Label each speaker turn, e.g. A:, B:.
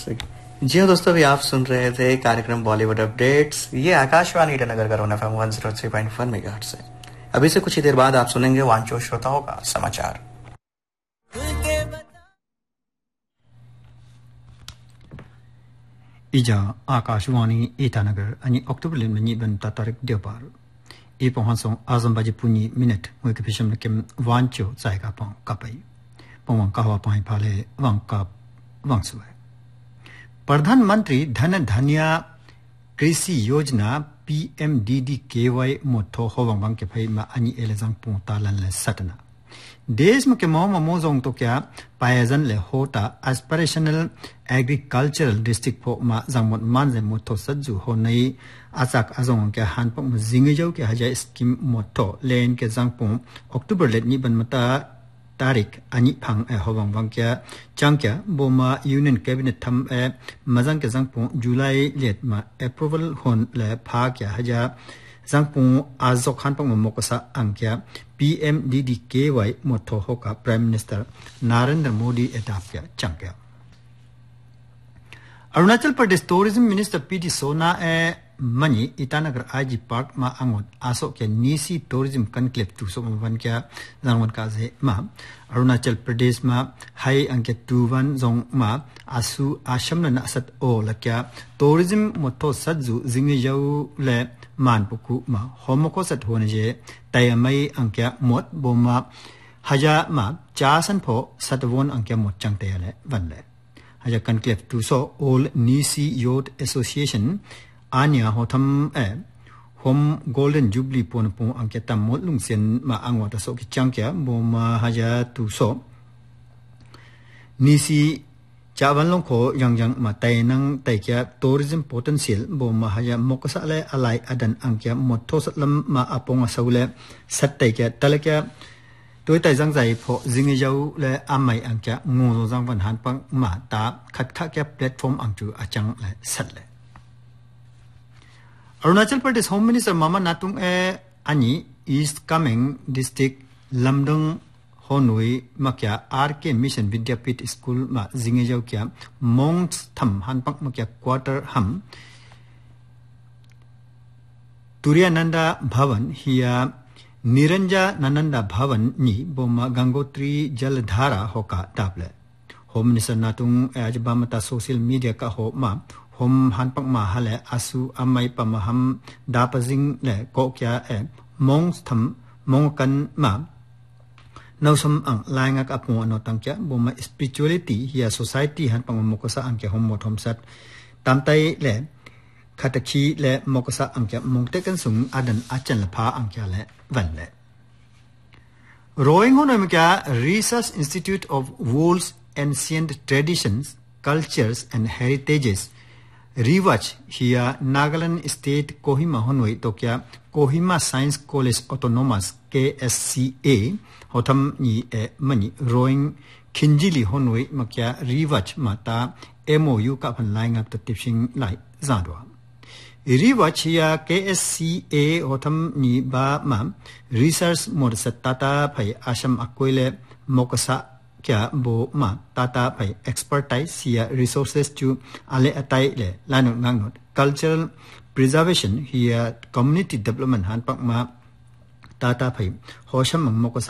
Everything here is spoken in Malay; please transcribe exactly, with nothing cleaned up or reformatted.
A: जी हाँ दोस्तों, अभी आप सुन रहे थे कार्यक्रम बॉलीवुड अपडेट्स। ये आकाशवाणी ईटानगर का रोन FM one zero three point one megahertz से। अभी से कुछ ही देर बाद आप सुनेंगे वांचो श्रोताओं का समाचार।
B: इजा आकाशवाणी ईटानगर अनि अक्टोबर लिन बन तारीख देवबार ए पहुंचों आजम बाजी पुनी मिनट मुके फिशम केम वांचो जायगा पं कपई पवन कहवा पाई फाले वंग कप वंग सुए प्रधानमंत्री धन धन्या कृषि योजना पीएमडीडीकेवाई मोथो होवंग वंग के फई मा अनि एलेजंग पु तालन ले सटना देश में के मोम मोजोंग तो क्या पायजन ले होता एस्पिरेशनल एग्रीकल्चरल डिस्ट्रिक्ट फो मा जंगमत मानजे मोथो सज्जु हो नई आचाक आजोंग के हानपक म जिंगेजौ के हजा स्कीम मोथो लेन के जंगपो अक्टूबर लेट नि बनमता तारीख अनि फंग ए होवंग वंग क्या चांग्या बोमा यूनियन कैबिनेट थम ए मजंग के जंगपो जुलाई लेट मा अप्रूवल होन ले फा क्या हजा जंगपो आजो खानपक म मोकसा अंक्या पीएमडीडीकेवाई मोथो होका प्राइम मिनिस्टर नरेंद्र मोदी एटाप्या चांग्या अरुणाचल प्रदेश टूरिज्म मिनिस्टर पीटी सोना a money Itanagar IG park मा अंगोट आसो के नीसी tourism conclave to so one क्या जानवन का जे मा अरुणाचल प्रदेश मा हाई अंके टू वन जोंग मा आसु आशम न असत ओ लक्या टूरिज्म मोथो सज्जु जिंगे यौ ले मान पुकु मा होमको सत होने जे तयमई अंके मोत बोमा हजा मा चासन फो सतवोन अंके मोत चंगते ले वनले हजा कनक्लेव टू सो ऑल नीसी योट एसोसिएशन आन्या होथम ए होम गोल्डन जुबली पोन पो अंके तम मोत लुंगसेन मा अंगवा सो कि चांग्या बोमा हजा टू सो नीसी चावन लों को yang yang ma tai nang tai kya tourism potential bo ma haya mokasa le alai adan angkya motho satlam ma apong asaule sat tai kya talakya toi tai jang jai pho jingi jau le amai angkya ngo jang van han pang ma ta khat kha kya platform angchu achang le sat le Arunachal Pradesh Home Minister Mama Natung e ani East Kameng District Lamdong Honui makya R K Mission Vidyapit School ma jinge jau kya monks tham hanpak makya quarter ham Turiyananda Bhavan hiya Niranja Nananda Bhavan ni boma Gangotri Jaladhara hoka table Home Minister Natung ajbamata social media ka ho ma hom hanpak ma hale asu amai pamaham dapazing le ko kya e monks tham mongkan ma now some ang laingak apo ano tangkya boma spirituality hiya society han pang mokosa angke hom mothom sat tamtai le khataki le mokosa angke mongte kan sung adan achan la pha angkya le van le rowing hono mekya Research Institute of World's Ancient Traditions Cultures and Heritages Rewatch hiya Nagaland State Kohima honoi tokya Kohima Science College Autonomous K S C A hotam ni e mani rowing Kinjili honoi makya Rewatch mata M O U ka phan line up to tipsing lai zadwa Rewatch hiya K S C A hotam ni ba ma research mod satata phai asham akoile mokasa kya bo ma tata pai expertise here resources to ale atai le lanok nangot cultural preservation here community development han pak ma tata pai hosham mok